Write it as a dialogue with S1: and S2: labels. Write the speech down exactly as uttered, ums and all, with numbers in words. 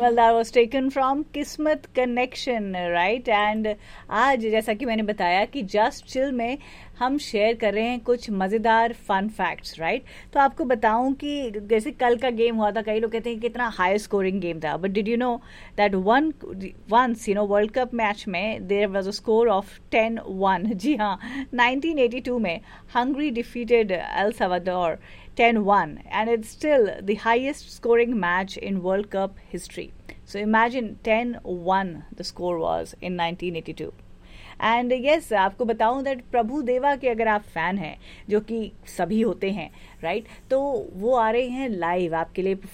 S1: Well, that was taken from किस्मत connection, right. And आज जैसा कि मैंने बताया कि जस्ट चिल में हम शेयर कर रहे हैं कुछ मज़ेदार फन फैक्ट्स, राइट. तो आपको बताऊं कि जैसे कल का गेम हुआ था, कई लोग कहते हैं कि कितना हाई स्कोरिंग गेम था, but did you know that one once you know world cup match में there was a score of ten one. जी हाँ, नाइनटीन एटी टू में Hungary defeated El Salvador ten one, and it's still the highest scoring match in World Cup history. So imagine ten one the score was in nineteen eighty-two. And yes, आपको बताऊं that प्रभु देवा के अगर आप fan हैं, जो कि सभी होते हैं, राइट right? तो वो आ रहे हैं लाइव आपके लिए